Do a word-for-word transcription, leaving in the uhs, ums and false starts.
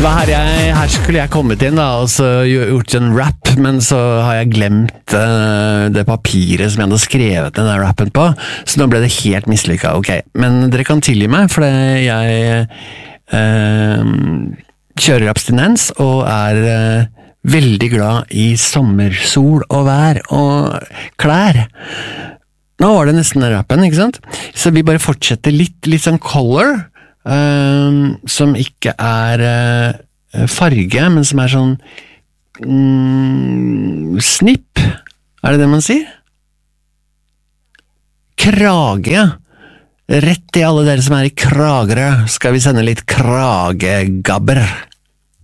Hva her, jeg, her skulle jeg kommet inn da, og så gjort en rap, men så har jeg glemt uh, det papiret som jeg hadde skrevet den der rappen på, så nå ble det helt mislykket, ok. Men dere kan tilgi meg, for jeg uh, kjører abstinens og er uh, veldig glad i sommersol og vær og klær. Nå var det nesten den rappen, ikke sant? Så vi bare fortsetter litt, litt sånn color, Uh, som ikke er uh, farge, men som er sånn mm, snipp, er det det man sier? Krage, rett til alle dere som er i Kragerø, skal vi sende litt kragegabber.